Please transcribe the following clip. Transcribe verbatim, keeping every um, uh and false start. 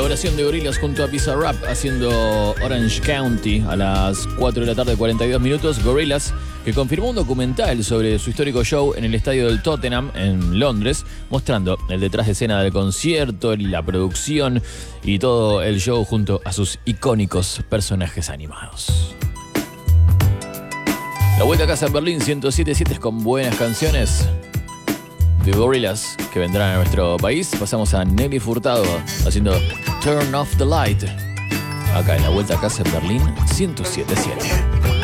colaboración de Gorillaz junto a Bizarrap haciendo Orange County a las cuatro de la tarde, cuarenta y dos minutos. Gorillaz, que confirmó un documental sobre su histórico show en el estadio del Tottenham en Londres, mostrando el detrás de escena del concierto, la producción y todo el show junto a sus icónicos personajes animados. La vuelta a casa en Berlín ciento siete punto siete es con buenas canciones de Gorillaz que vendrán a nuestro país. Pasamos a Nelly Furtado haciendo Turn Off the Light acá en la vuelta a casa en Berlín ciento siete punto siete.